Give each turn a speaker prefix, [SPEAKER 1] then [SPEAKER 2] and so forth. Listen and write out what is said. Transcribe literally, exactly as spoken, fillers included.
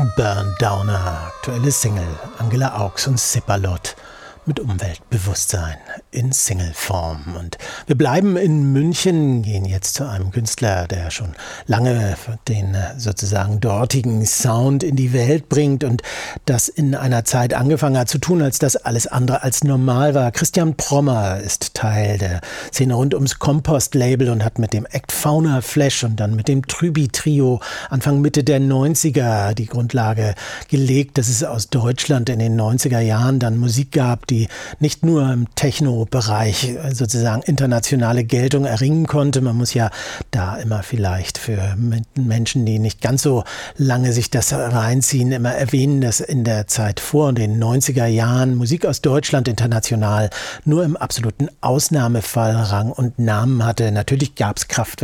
[SPEAKER 1] Burn Downer, aktuelle Single, Angela Augs und Sipperlot mit Umweltbewusstsein in Singleform. Und wir bleiben in München, gehen jetzt zu einem Künstler, der schon lange den sozusagen dortigen Sound in die Welt bringt und das in einer Zeit angefangen hat zu tun, als das alles andere als normal war. Christian Prommer ist Teil der Szene rund ums Kompost-Label und hat mit dem Act Fauna Flash und dann mit dem Trüby-Trio Anfang Mitte der neunziger die Grundlage gelegt, dass es aus Deutschland in den neunziger Jahren dann Musik gab, die die nicht nur im Techno-Bereich sozusagen internationale Geltung erringen konnte. Man muss ja da immer vielleicht für Menschen, die nicht ganz so lange sich das reinziehen, immer erwähnen, dass in der Zeit vor den neunziger Jahren Musik aus Deutschland international nur im absoluten Ausnahmefall Rang und Namen hatte. Natürlich gab es Kraftwerk